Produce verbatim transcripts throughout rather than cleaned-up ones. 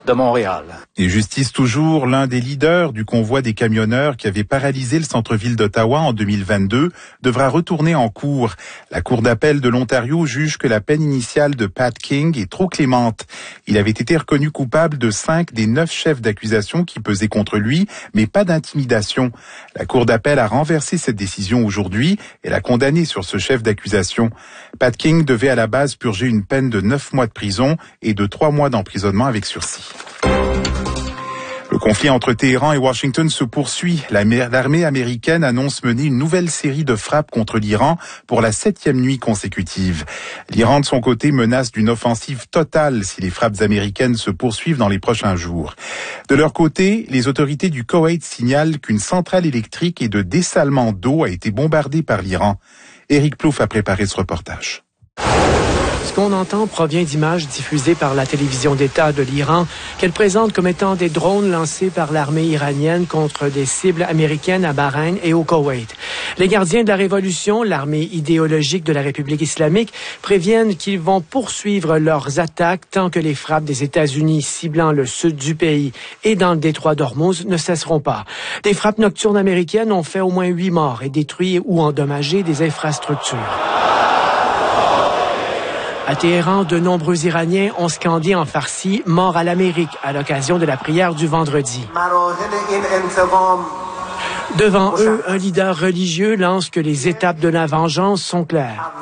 de Montréal. Et justice toujours, l'un des leaders du convoi des camionneurs qui avait paralysé le centre-ville d'Ottawa en deux mille vingt-deux devra retourner en cour. La Cour d'appel de l'Ontario juge que la peine initiale de Pat King est trop clémente. Il avait été reconnu coupable de cinq des neuf chefs d'accusation qui pesaient contre lui, mais pas d'intimidation. La Cour d'appel a renversé cette décision aujourd'hui et l'a condamné sur ce chef d'accusation. Pat King devait à la base purger une peine de neuf mois de prison et de trois mois d'emprisonnement avec sursis. Le conflit entre Téhéran et Washington se poursuit. L'armée américaine annonce mener une nouvelle série de frappes contre l'Iran pour la septième nuit consécutive. L'Iran, de son côté, menace d'une offensive totale si les frappes américaines se poursuivent dans les prochains jours. De leur côté, les autorités du Koweït signalent qu'une centrale électrique et de dessalement d'eau a été bombardée par l'Iran. Éric Plouffe a préparé ce reportage. Ce qu'on entend provient d'images diffusées par la télévision d'État de l'Iran, qu'elle présente comme étant des drones lancés par l'armée iranienne contre des cibles américaines à Bahreïn et au Koweït. Les gardiens de la révolution, l'armée idéologique de la République islamique, préviennent qu'ils vont poursuivre leurs attaques tant que les frappes des États-Unis ciblant le sud du pays et dans le détroit d'Ormuz ne cesseront pas. Des frappes nocturnes américaines ont fait au moins huit morts et détruit ou endommagé des infrastructures. À Téhéran, de nombreux Iraniens ont scandé en farsi « Mort à l'Amérique » à l'occasion de la prière du vendredi. Devant eux, un leader religieux lance que les étapes de la vengeance sont claires.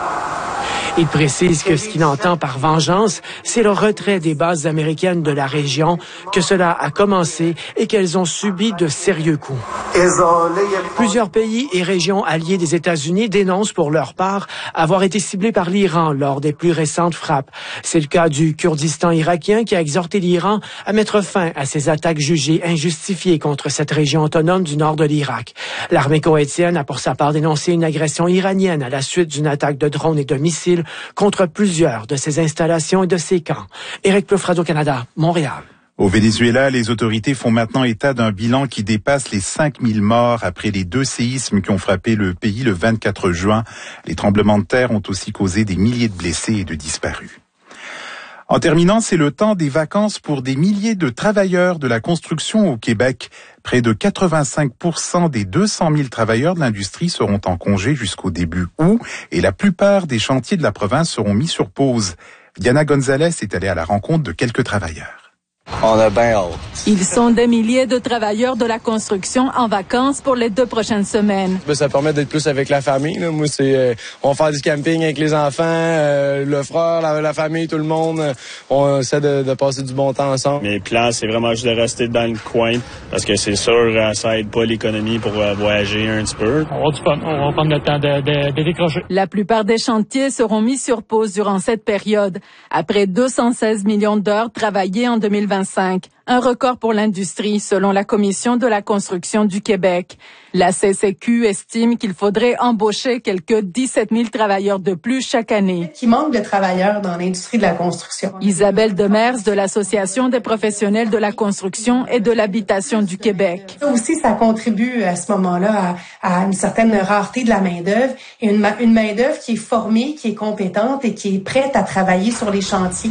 Il précise que ce qu'il entend par vengeance, c'est le retrait des bases américaines de la région, que cela a commencé et qu'elles ont subi de sérieux coups. Plusieurs pays et régions alliés des États-Unis dénoncent pour leur part avoir été ciblés par l'Iran lors des plus récentes frappes. C'est le cas du Kurdistan irakien qui a exhorté l'Iran à mettre fin à ces attaques jugées injustifiées contre cette région autonome du nord de l'Irak. L'armée koweïtienne a pour sa part dénoncé une agression iranienne à la suite d'une attaque de drones et de missiles contre plusieurs de ses installations et de ses camps. Éric Plouffe, Radio-Canada, Montréal. Au Venezuela, les autorités font maintenant état d'un bilan qui dépasse les cinq mille morts après les deux séismes qui ont frappé le pays le vingt-quatre juin. Les tremblements de terre ont aussi causé des milliers de blessés et de disparus. En terminant, c'est le temps des vacances pour des milliers de travailleurs de la construction au Québec. Près de quatre-vingt-cinq pour cent des deux cent mille travailleurs de l'industrie seront en congé jusqu'au début août et la plupart des chantiers de la province seront mis sur pause. Diana Gonzalez est allée à la rencontre de quelques travailleurs. On a bien hâte. Ils sont des milliers de travailleurs de la construction en vacances pour les deux prochaines semaines. Ben, ça permet d'être plus avec la famille. Là. Moi, c'est euh, on va faire du camping avec les enfants, euh, le frère, la, la famille, tout le monde. On essaie de, de passer du bon temps ensemble. Mes plans, c'est vraiment juste de rester dans le coin parce que c'est sûr, ça aide pas l'économie pour euh, voyager un petit peu. On va, du fun. On va prendre le temps de, de, de décrocher. La plupart des chantiers seront mis sur pause durant cette période. Après deux cent seize millions d'heures travaillées en deux mille vingt-cinq, un record pour l'industrie selon la Commission de la construction du Québec. La C C Q estime qu'il faudrait embaucher quelques dix-sept mille travailleurs de plus chaque année. Il manque de travailleurs dans l'industrie de la construction. Isabelle Demers de l'Association des professionnels de la construction et de l'habitation du Québec. Ça aussi, ça contribue à ce moment-là à, à une certaine rareté de la main-d'œuvre et une, une main-d'œuvre qui est formée, qui est compétente et qui est prête à travailler sur les chantiers.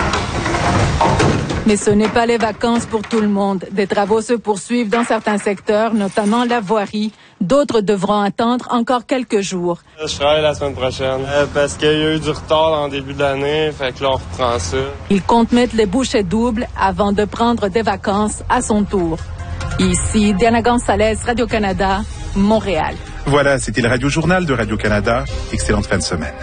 Mais ce n'est pas les vacances pour tout le monde. Des travaux se poursuivent dans certains secteurs, notamment la voirie. D'autres devront attendre encore quelques jours. Je travaille la semaine prochaine euh, parce qu'il y a eu du retard en début d'année, fait que là on reprend ça. Il compte mettre les bouchées doubles avant de prendre des vacances à son tour. Ici, Diana Gonzalez, Radio-Canada, Montréal. Voilà, c'était le Radio-Journal de Radio-Canada. Excellente fin de semaine.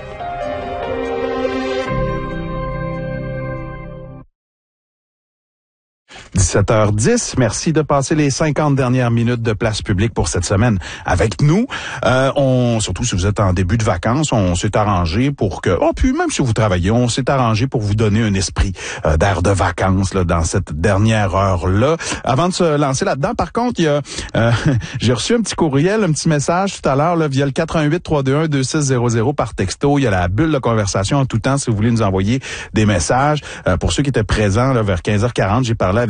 dix-sept heures dix. Merci de passer les cinquante dernières minutes de place publique pour cette semaine avec nous. Euh, on, surtout si vous êtes en début de vacances, on s'est arrangé pour que, oh, puis même si vous travaillez, on s'est arrangé pour vous donner un esprit euh, d'air de vacances là, dans cette dernière heure-là. Avant de se lancer là-dedans, par contre, il y a, euh, j'ai reçu un petit courriel, un petit message tout à l'heure là, via le quatre un huit, trois deux un, deux six zéro zéro par texto. Il y a la bulle de conversation en tout temps si vous voulez nous envoyer des messages. Euh, pour ceux qui étaient présents là, vers quinze heures quarante, j'ai parlé avec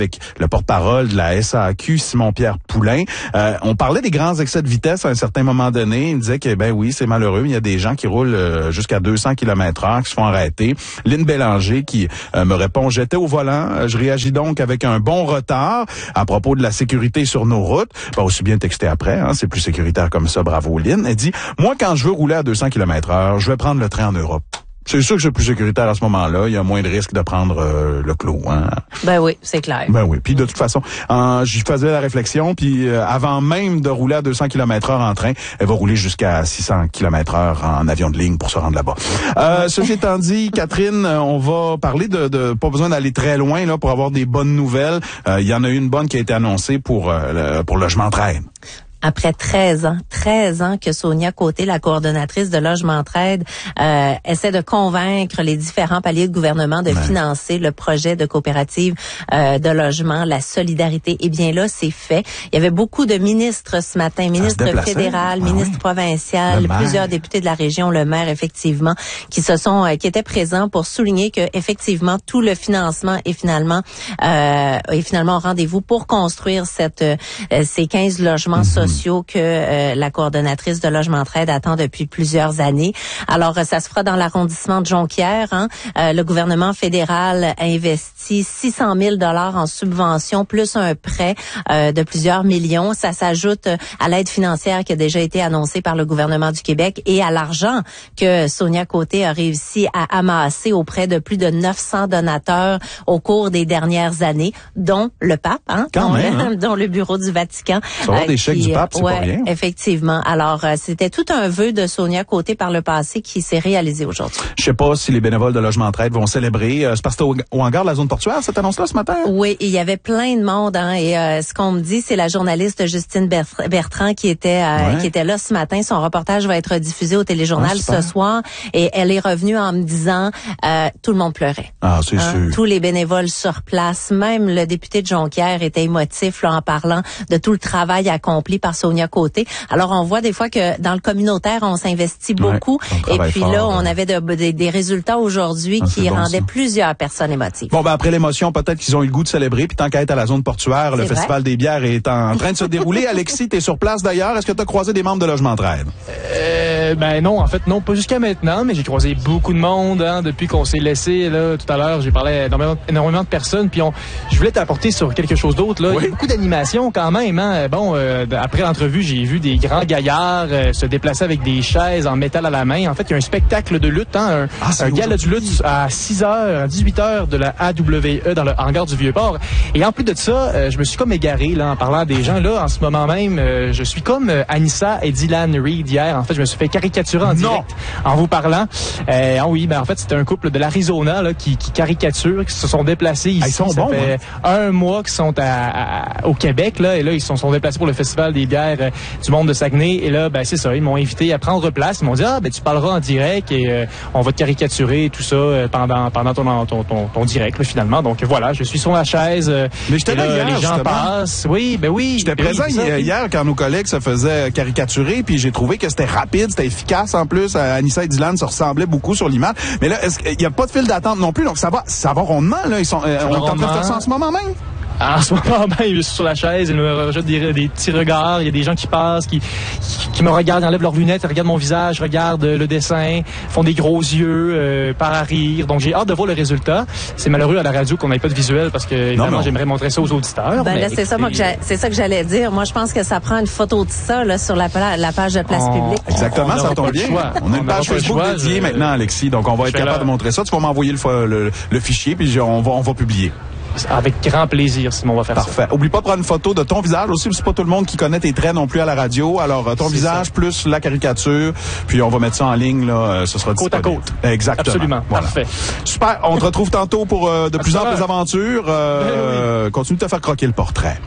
avec le porte-parole de la S A Q, Simon-Pierre Poulain. Euh, on parlait des grands excès de vitesse à un certain moment donné. Il disait que, ben oui, c'est malheureux. Il y a des gens qui roulent euh, jusqu'à deux cents kilomètres heure, qui se font arrêter. Lynn Bélanger qui euh, me répond, j'étais au volant. Je réagis donc avec un bon retard à propos de la sécurité sur nos routes. Ben, aussi bien texter après, hein, c'est plus sécuritaire comme ça. Bravo, Lynn. Elle dit, moi, quand je veux rouler à deux cents kilomètres heure, je vais prendre le train en Europe. C'est sûr que c'est plus sécuritaire à ce moment-là. Il y a moins de risque de prendre euh, le clos. Hein. Ben oui, c'est clair. Ben oui. Puis de toute façon, euh, j'y faisais la réflexion. Puis euh, avant même de rouler à deux cents kilomètres heure en train, elle va rouler jusqu'à six cents kilomètres heure en avion de ligne pour se rendre là-bas. Euh, ceci étant dit, Catherine, on va parler de, de pas besoin d'aller très loin là pour avoir des bonnes nouvelles. Euh, il y en a eu une bonne qui a été annoncée pour euh, le, pour Logement Trade. Après treize ans, treize ans que Sonia Côté, la coordonnatrice de Logement Trade, euh, essaie de convaincre les différents paliers de gouvernement de ouais. financer le projet de coopérative euh, de logement, la solidarité. Eh bien là, c'est fait. Il y avait beaucoup de ministres ce matin, ministres fédéral, ah, ministres oui. provincial, plusieurs députés de la région, le maire effectivement, qui se sont, euh, qui étaient présents pour souligner que effectivement tout le financement est finalement euh, est finalement au rendez-vous pour construire cette euh, ces quinze logements mm-hmm. sociaux que euh, la coordonnatrice de Logement Trade attend depuis plusieurs années. Alors, euh, ça se fera dans l'arrondissement de Jonquière. Hein. Euh, le gouvernement fédéral a investi six cent mille dollars en subventions, plus un prêt euh, de plusieurs millions. Ça s'ajoute à l'aide financière qui a déjà été annoncée par le gouvernement du Québec et à l'argent que Sonia Côté a réussi à amasser auprès de plus de neuf cents donateurs au cours des dernières années, dont le pape, hein, Quand dont, même, le, hein? dont le bureau du Vatican. Ça va euh, des chèques du pape, c'est ouais, pas rien. Effectivement. Alors, euh, c'était tout un vœu de Sonia Côté par le passé qui s'est réalisé aujourd'hui. Je sais pas si les bénévoles de Logement Trade vont célébrer. Euh, c'est parce que c'était au, au hangar de la zone portuaire, cette annonce-là, ce matin? Oui, il y avait plein de monde. Hein, et euh, ce qu'on me dit, c'est la journaliste Justine Bertrand qui était euh, ouais. qui était là ce matin. Son reportage va être diffusé au téléjournal ah, ce soir. Et elle est revenue en me disant, euh, tout le monde pleurait. Ah, c'est hein, sûr. Tous les bénévoles sur place, même le député de Jonquière était émotif là, en parlant de tout le travail accompli par Sonia Côté. Alors, on voit des fois que dans le communautaire, on s'investit beaucoup. Ouais, et puis fort, là, on ouais. avait de, de, des résultats aujourd'hui ah, qui bon, rendaient ça. plusieurs personnes émotives. Bon, ben après l'émotion, peut-être qu'ils ont eu le goût de célébrer. Puis tant qu'à être à la zone portuaire, c'est le vrai. Festival des bières est en train de se dérouler. Alexis, t'es sur place d'ailleurs. Est-ce que tu as croisé des membres de Logement Trade? Euh, ben non, en fait, non, pas jusqu'à maintenant, mais j'ai croisé beaucoup de monde hein, depuis qu'on s'est laissé. Là, tout à l'heure, j'ai parlé à énormément, énormément de personnes. Puis on, je voulais t'apporter sur quelque chose d'autre. Là. Oui. Il y a beaucoup d'animation quand même. Hein. Bon, euh, après l'entrevue, j'ai vu des grands gaillards euh, se déplacer avec des chaises en métal à la main. En fait, il y a un spectacle de lutte, hein, un, ah, un gala de lutte à six heures, à dix-huit heures de la A W E dans le hangar du Vieux-Port. Et en plus de ça, euh, je me suis comme égaré là en parlant des gens. Là, en ce moment même, euh, je suis comme euh, Anissa et Dylan Reed hier. En fait, je me suis fait caricaturer en direct non. en vous parlant. Euh, ah oui, ben en fait, c'était un couple de l'Arizona là, qui, qui caricature, qui se sont déplacés ici. Ah, ils sont ça bons, fait hein? un mois qu'ils sont à, à, au Québec là, et là ils se sont, sont déplacés pour le festival des bières euh, du monde de Saguenay. Et là, ben c'est ça, ils m'ont invité à prendre place. Ils m'ont dit ah ben tu parleras en direct et euh, on va te caricaturer tout ça euh, pendant pendant ton ton, ton, ton direct là, finalement. Donc voilà, je suis sur la chaise. Euh, Mais j'étais là, là hier, les gens justement. passent. Oui, ben oui. J'étais ben présent oui, ça, hier oui. quand nos collègues se faisaient caricaturer, puis j'ai trouvé que c'était rapide, c'était efficace en plus. Anissa et Dylan se ressemblaient beaucoup sur l'image. Mais là, est-ce qu'il y a pas de file d'attente non plus, donc ça va, ça va rondement là. Ils sont, euh, on est en train de faire ça en ce moment même. En ce moment, ben, je suis sur la chaise, ils me rejettent des, des petits regards. Il y a des gens qui passent, qui, qui, qui me regardent, ils enlèvent leurs lunettes, ils regardent mon visage, regardent le dessin, font des gros yeux, euh, par à rire. Donc, j'ai hâte de voir le résultat. C'est malheureux à la radio qu'on n'ait pas de visuel parce que, évidemment, non, non. j'aimerais montrer ça aux auditeurs. Ben là, c'est ça, moi, que c'est ça que j'allais dire. Moi, je pense que ça prend une photo de ça, là, sur la, la page de Place on, Publique. Exactement, on ça tombe bien. On a une on page Facebook choix, dédiée je... maintenant, Alexis. Donc, on va être capable là. de montrer ça. Tu vas m'envoyer le, le, le fichier, puis on va, on va publier. Avec grand plaisir, Simon, on va faire Parfait. ça. Parfait. Oublie pas de prendre une photo de ton visage aussi, c'est pas tout le monde qui connaît tes traits non plus à la radio. Alors, ton c'est visage ça. plus la caricature, puis on va mettre ça en ligne, là, ce sera côte disponible. à côte. Exactement. Absolument. Voilà. Parfait. Super. On te retrouve tantôt pour euh, de plus amples aventures. Euh, oui. Continue de te faire croquer le portrait.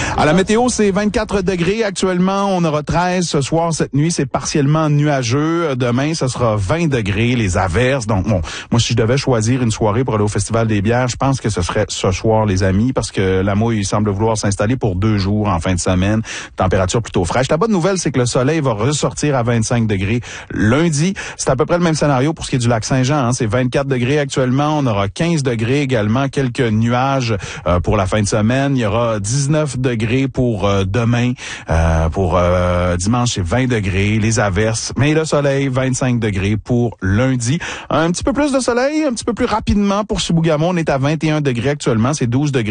À la météo, c'est vingt-quatre degrés actuellement. On aura treize ce soir, cette nuit. C'est partiellement nuageux. Demain, ce sera vingt degrés, les averses. Donc, bon, moi, si je devais choisir une soirée pour aller au Festival des bières, je pense que ce serait ce soir, les amis, parce que la mouille semble vouloir s'installer pour deux jours en fin de semaine. Température plutôt fraîche. La bonne nouvelle, c'est que le soleil va ressortir à vingt-cinq degrés lundi. C'est à peu près le même scénario pour ce qui est du lac Saint-Jean. Hein. C'est vingt-quatre degrés actuellement. On aura quinze degrés également. Quelques nuages euh, pour la fin de semaine. Il y aura dix-neuf degrés pour euh, demain. Euh, pour euh, dimanche, c'est vingt degrés. Les averses. Mais le soleil, vingt-cinq degrés pour lundi. Un petit peu plus de soleil, un petit peu plus rapidement pour Chibougamau. On est à vingt et un degrés actuellement. C'est douze degrés.